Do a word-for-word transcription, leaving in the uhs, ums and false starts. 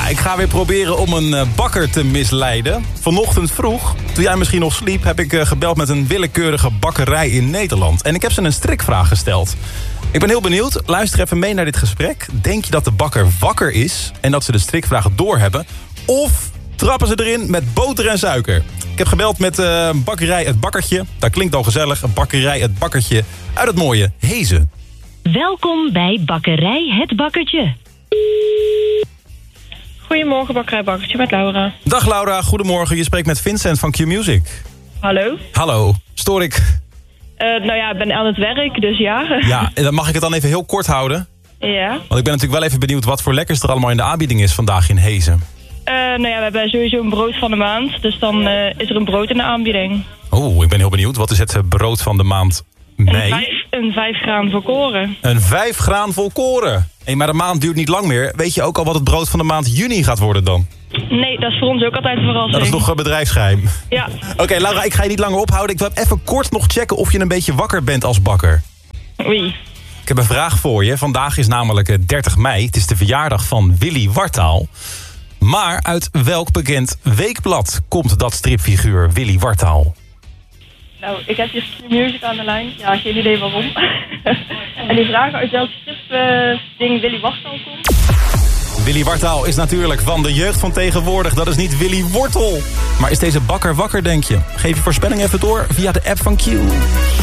ik ga weer proberen om een uh, bakker te misleiden. Vanochtend vroeg, toen jij misschien nog sliep, heb ik uh, gebeld met een willekeurige bakkerij in Nederland. En ik heb ze een strikvraag gesteld. Ik ben heel benieuwd. Luister even mee naar dit gesprek. Denk je dat de bakker wakker is en dat ze de strikvraag doorhebben? Of trappen ze erin met boter en suiker? Ik heb gebeld met uh, bakkerij Het Bakkertje. Dat klinkt al gezellig. Een bakkerij Het Bakkertje uit het mooie Hezen. Welkom bij Bakkerij Het Bakkertje. Goedemorgen, Bakkerij Bakkertje met Laura. Dag Laura, goedemorgen. Je spreekt met Vincent van Q-Music. Hallo. Hallo, stoor ik? Uh, nou ja, ik ben aan het werk, dus ja. Ja, en dan mag ik het dan even heel kort houden? Ja. Want ik ben natuurlijk wel even benieuwd wat voor lekkers er allemaal in de aanbieding is vandaag in Hezen. Uh, nou ja, we hebben sowieso een brood van de maand, dus dan uh, is er een brood in de aanbieding. Oeh, ik ben heel benieuwd. Wat is het brood van de maand mei? Een vijf, een vijf graan volkoren. Een vijf graan volkoren. Hey, maar de maand duurt niet lang meer. Weet je ook al wat het brood van de maand juni gaat worden dan? Nee, dat is voor ons ook altijd een verrassing. Dat is nog een bedrijfsgeheim. Ja. Oké, okay, Laura, ik ga je niet langer ophouden. Ik wil even kort nog checken of je een beetje wakker bent als bakker. Oei. Ik heb een vraag voor je. Vandaag is namelijk dertig mei. Het is de verjaardag van Willy Wartaal. Maar uit welk bekend weekblad komt dat stripfiguur Willy Wartaal? Nou, ik heb hier Q-Music aan de lijn. Ja, geen idee waarom. En die vragen uit welk stripding uh, Willy Wartaal komt? Willy Wartaal is natuurlijk van de jeugd van tegenwoordig. Dat is niet Willy Wortel. Maar is deze bakker wakker, denk je? Geef je voorspelling even door via de app van Q.